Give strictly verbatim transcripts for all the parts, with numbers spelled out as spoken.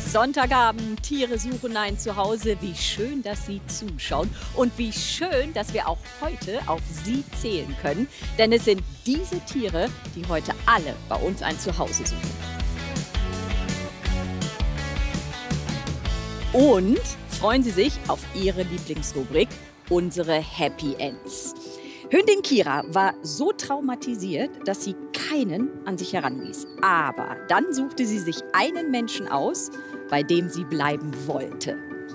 Sonntagabend, Tiere suchen ein Zuhause. Wie schön, dass Sie zuschauen und wie schön, dass wir auch heute auf Sie zählen können. Denn es sind diese Tiere, die heute alle bei uns ein Zuhause suchen. Und freuen Sie sich auf Ihre Lieblingsrubrik, unsere Happy Ends. Hündin Kira war so traumatisiert, dass sie keinen an sich heranließ. Aber dann suchte sie sich einen Menschen aus, bei dem sie bleiben wollte.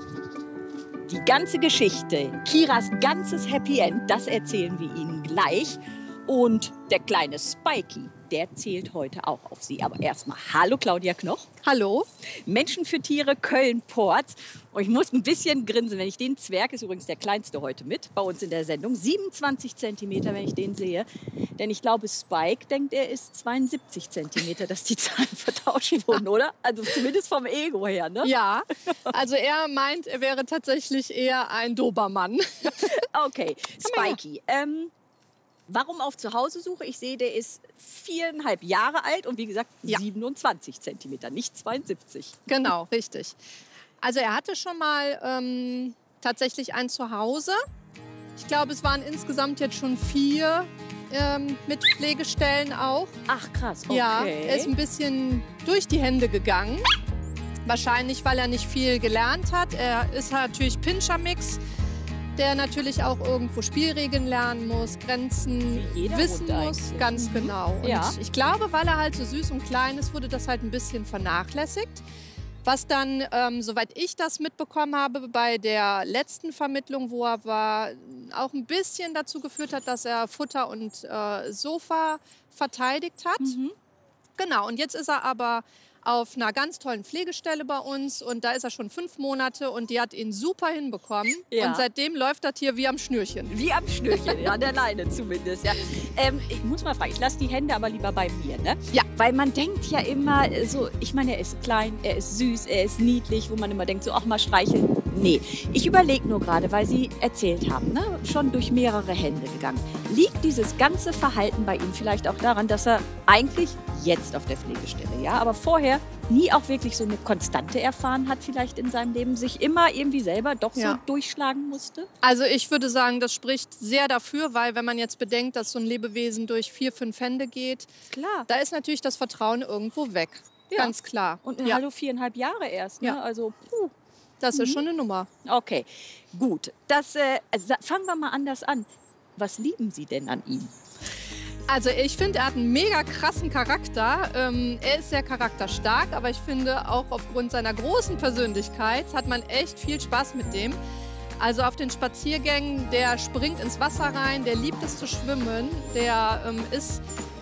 Die ganze Geschichte, Kiras ganzes Happy End, das erzählen wir Ihnen gleich. Und der kleine Spikey, der zählt heute auch auf Sie. Aber erstmal, hallo Claudia Knoch. Hallo. Menschen für Tiere, Köln-Port. Und ich muss ein bisschen grinsen, wenn ich den Zwerg, ist übrigens der kleinste heute mit, bei uns in der Sendung, siebenundzwanzig Zentimeter, wenn ich den sehe. Denn ich glaube, Spike denkt, er ist zweiundsiebzig Zentimeter, dass die Zahlen vertauscht wurden, oder? Also zumindest vom Ego her, ne? Ja, also er meint, er wäre tatsächlich eher ein Dobermann. Okay, Spikey. Ähm, Warum auf Zuhause-Suche? Ich sehe, der ist viereinhalb Jahre alt und wie gesagt ja. siebenundzwanzig Zentimeter, nicht zweiundsiebzig. Genau, richtig. Also er hatte schon mal ähm, tatsächlich ein Zuhause. Ich glaube, es waren insgesamt jetzt schon vier ähm, mit Pflegestellen auch. Ach krass, okay. Ja, er ist ein bisschen durch die Hände gegangen. Wahrscheinlich, weil er nicht viel gelernt hat. Er ist natürlich Pinscher-Mix, der natürlich auch irgendwo Spielregeln lernen muss, Grenzen wissen muss. Ganz mhm. genau. Und ja. ich glaube, weil er halt so süß und klein ist, wurde das halt ein bisschen vernachlässigt. Was dann, ähm, soweit ich das mitbekommen habe, bei der letzten Vermittlung, wo er war, auch ein bisschen dazu geführt hat, dass er Futter und äh, Sofa verteidigt hat. Mhm. Genau, und jetzt ist er aber auf einer ganz tollen Pflegestelle bei uns und da ist er schon fünf Monate und die hat ihn super hinbekommen. Ja. Und seitdem läuft das hier wie am Schnürchen. Wie am Schnürchen, ja, an der Leine zumindest. Ja. Ähm, ich muss mal fragen, ich lasse die Hände aber lieber bei mir, ne? Ja. Weil man denkt ja immer so, ich meine, er ist klein, er ist süß, er ist niedlich, wo man immer denkt, so, ach mal streicheln. Nee, ich überlege nur gerade, weil Sie erzählt haben, ne? Schon durch mehrere Hände gegangen. Liegt dieses ganze Verhalten bei ihm vielleicht auch daran, dass er eigentlich jetzt auf der Pflegestelle, ja, aber vorher nie auch wirklich so eine Konstante erfahren hat vielleicht in seinem Leben, sich immer irgendwie selber doch so ja. durchschlagen musste? Also ich würde sagen, das spricht sehr dafür, weil wenn man jetzt bedenkt, dass so ein Lebewesen durch vier, fünf Hände geht, klar. Da ist natürlich das Vertrauen irgendwo weg, ja. Ganz klar. Und ja. hallo, viereinhalb Jahre erst, ne? Ja. Also puh. Das ist mhm. schon eine Nummer. Okay, gut. Das, äh, also fangen wir mal anders an. Was lieben Sie denn an ihm? Also ich finde, er hat einen mega krassen Charakter. Ähm, er ist sehr charakterstark, aber ich finde auch aufgrund seiner großen Persönlichkeit hat man echt viel Spaß mit dem. Also auf den Spaziergängen, der springt ins Wasser rein, der liebt es zu schwimmen, der ähm, ist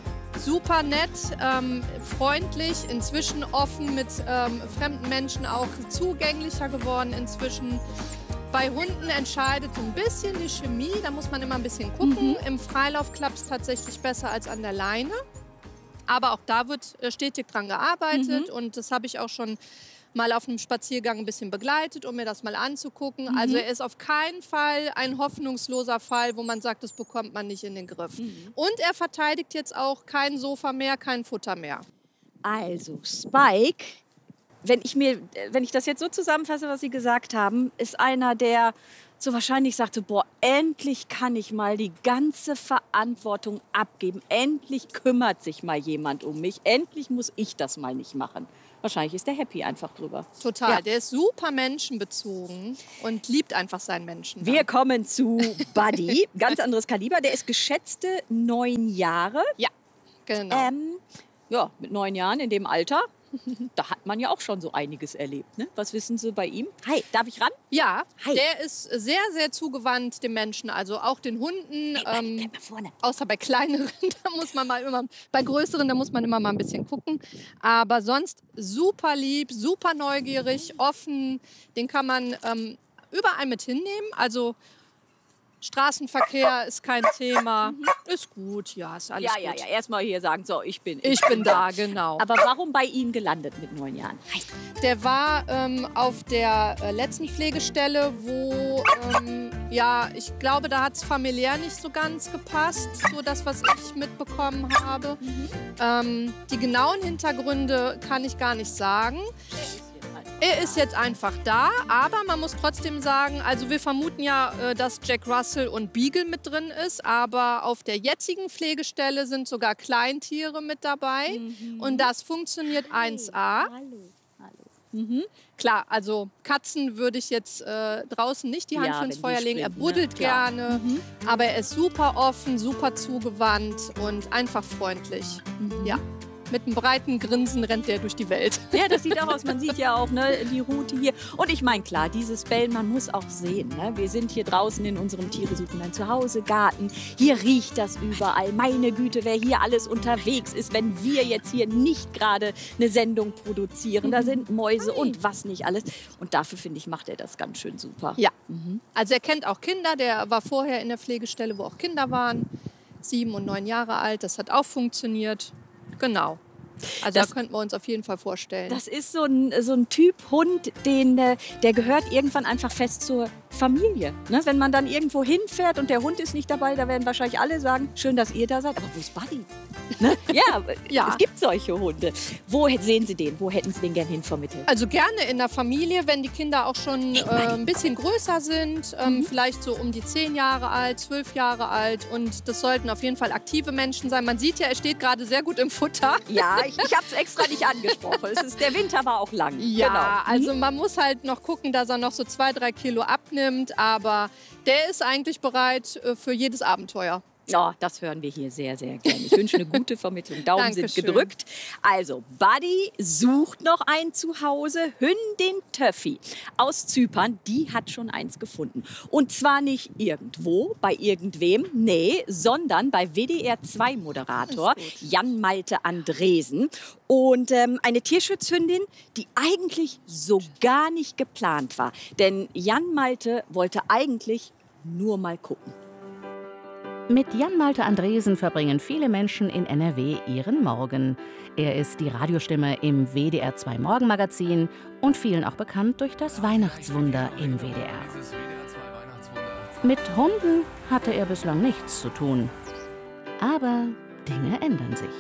super nett, ähm, freundlich, inzwischen offen mit ähm, fremden Menschen, auch zugänglicher geworden inzwischen. Bei Hunden entscheidet so ein bisschen die Chemie, da muss man immer ein bisschen gucken. Mhm. Im Freilauf klappt es tatsächlich besser als an der Leine. Aber auch da wird stetig dran gearbeitet mhm. und das habe ich auch schon mal auf einem Spaziergang ein bisschen begleitet, um mir das mal anzugucken. Mhm. Also er ist auf keinen Fall ein hoffnungsloser Fall, wo man sagt, das bekommt man nicht in den Griff. Mhm. Und er verteidigt jetzt auch kein Sofa mehr, kein Futter mehr. Also Spike, wenn ich, mir, wenn ich das jetzt so zusammenfasse, was Sie gesagt haben, ist einer, der so wahrscheinlich sagte, boah, endlich kann ich mal die ganze Verantwortung abgeben. Endlich kümmert sich mal jemand um mich. Endlich muss ich das mal nicht machen. Wahrscheinlich ist der happy einfach drüber. Total, ja. Der ist super menschenbezogen und liebt einfach seinen Menschen. Wir kommen zu Buddy, ganz anderes Kaliber. Der ist geschätzte neun Jahre. Ja, genau. Ähm, ja, mit neun Jahren in dem Alter. Da hat man ja auch schon so einiges erlebt. Ne? Was wissen Sie bei ihm? Hi, darf ich ran? Ja, Hi. Der ist sehr, sehr zugewandt dem Menschen, also auch den Hunden. Hey, ähm, bleib mal vorne. Außer bei kleineren, da muss man mal immer, bei größeren, da muss man immer mal ein bisschen gucken. Aber sonst super lieb, super neugierig, offen. Den kann man ähm, überall mit hinnehmen. Also Straßenverkehr ist kein Thema. Mhm. Ist gut, ja, ist alles ja, gut. Ja, ja, erstmal hier sagen, so, ich bin. Ich, ich bin da, genau. Aber warum bei Ihnen gelandet mit neun Jahren? Hi. Der war ähm, auf der äh, letzten Pflegestelle, wo, ähm, ja, ich glaube, da hat es familiär nicht so ganz gepasst, so das, was ich mitbekommen habe. Mhm. Ähm, die genauen Hintergründe kann ich gar nicht sagen. Er ist jetzt einfach da, aber man muss trotzdem sagen, also wir vermuten ja, äh, dass Jack Russell und Beagle mit drin ist, aber auf der jetzigen Pflegestelle sind sogar Kleintiere mit dabei mhm. und das funktioniert eins A. Hallo, hallo. Mhm. Klar, also Katzen würde ich jetzt äh, draußen nicht die Hand Ja, für ins wenn Feuer die legen. Er springen, buddelt ne? Klar. gerne, mhm. aber er ist super offen, super zugewandt und einfach freundlich. Mhm. Ja. Mit einem breiten Grinsen rennt er durch die Welt. Ja, das sieht auch aus. Man sieht ja auch ne, die Route hier. Und ich meine, klar, dieses Bellen, man muss auch sehen. Ne? Wir sind hier draußen in unserem Tiere suchen ein Zuhause, Garten. Hier riecht das überall. Meine Güte, wer hier alles unterwegs ist, wenn wir jetzt hier nicht gerade eine Sendung produzieren. Da sind Mäuse und was nicht alles. Und dafür, finde ich, macht er das ganz schön super. Ja, mhm. also er kennt auch Kinder. Der war vorher in der Pflegestelle, wo auch Kinder waren. Sieben und neun Jahre alt. Das hat auch funktioniert. Genau. Also das, da könnten wir uns auf jeden Fall vorstellen. Das ist so ein, so ein Typ Hund, den, der gehört irgendwann einfach fest zur Familie. Ne? Wenn man dann irgendwo hinfährt und der Hund ist nicht dabei, da werden wahrscheinlich alle sagen, schön, dass ihr da seid. Aber wo ist Buddy? Ne? Ja, ja, es gibt solche Hunde. Wo sehen Sie den? Wo hätten Sie den gern hinvermittelt? Also gerne in der Familie, wenn die Kinder auch schon äh, ein bisschen größer sind. Ähm, mhm. Vielleicht so um die zehn Jahre alt, zwölf Jahre alt. Und das sollten auf jeden Fall aktive Menschen sein. Man sieht ja, er steht gerade sehr gut im Futter. Ja, ich, ich habe es extra nicht angesprochen. Es ist, der Winter war auch lang. Ja, genau. Also man muss halt noch gucken, dass er noch so zwei, drei Kilo abnimmt. Aber der ist eigentlich bereit äh, für jedes Abenteuer. Ja, das hören wir hier sehr, sehr gerne. Ich wünsche eine gute Vermittlung. Daumen Dankeschön. sind gedrückt. Also, Buddy sucht noch ein Zuhause. Hündin Töffi aus Zypern, die hat schon eins gefunden. Und zwar nicht irgendwo, bei irgendwem, nee, sondern bei W D R zwei Moderator Jan Malte Andresen. Und ähm, eine Tierschutzhündin, die eigentlich so gar nicht geplant war. Denn Jan Malte wollte eigentlich nur mal gucken. Mit Jan Malte Andresen verbringen viele Menschen in N R W ihren Morgen. Er ist die Radiostimme im W D R zwei Morgenmagazin und vielen auch bekannt durch das Weihnachtswunder im W D R. Mit Hunden hatte er bislang nichts zu tun. Aber Dinge ändern sich.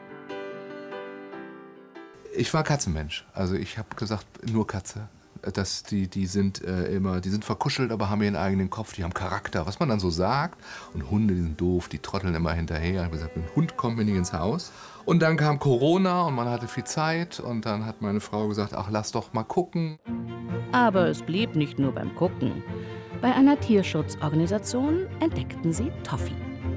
Ich war Katzenmensch. Also ich habe gesagt, nur Katze. Das, die, die, sind, äh, immer, die sind verkuschelt, aber haben ihren eigenen Kopf, die haben Charakter, was man dann so sagt. Und Hunde, die sind doof, die trotteln immer hinterher. Ich habe gesagt, mit dem Hund kommen wir nicht ins Haus. Und dann kam Corona und man hatte viel Zeit. Und dann hat meine Frau gesagt, ach, lass doch mal gucken. Aber es blieb nicht nur beim Gucken. Bei einer Tierschutzorganisation entdeckten sie Toffi.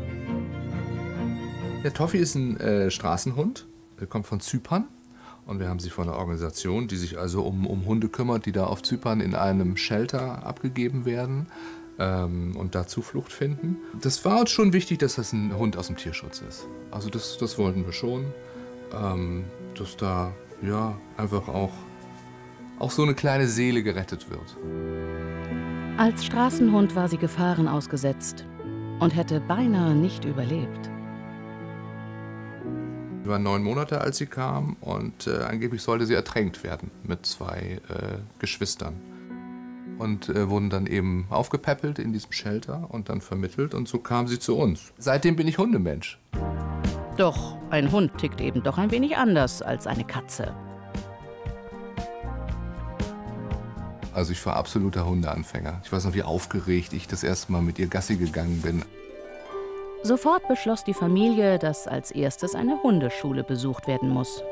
Der Toffi ist ein äh, Straßenhund, der kommt von Zypern. Und wir haben sie von einer Organisation, die sich also um, um Hunde kümmert, die da auf Zypern in einem Shelter abgegeben werden ähm, und da Zuflucht finden. Das war uns schon wichtig, dass das ein Hund aus dem Tierschutz ist. Also das, das wollten wir schon, ähm, dass da ja, einfach auch, auch so eine kleine Seele gerettet wird. Als Straßenhund war sie Gefahren ausgesetzt und hätte beinahe nicht überlebt. Sie war neun Monate, als sie kam, und äh, angeblich sollte sie ertränkt werden mit zwei äh, Geschwistern. Und äh, wurden dann eben aufgepäppelt in diesem Shelter und dann vermittelt, und so kam sie zu uns. Seitdem bin ich Hundemensch. Doch ein Hund tickt eben doch ein wenig anders als eine Katze. Also ich war absoluter Hundeanfänger. Ich weiß noch, wie aufgeregt ich das erste Mal mit ihr Gassi gegangen bin. Sofort beschloss die Familie, dass als erstes eine Hundeschule besucht werden muss.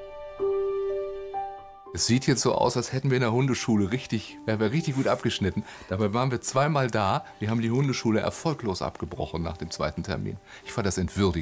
Es sieht jetzt so aus, als hätten wir in der Hundeschule richtig, wären wir richtig gut abgeschnitten. Dabei waren wir zweimal da. Wir haben die Hundeschule erfolglos abgebrochen nach dem zweiten Termin. Ich fand das entwürdigend.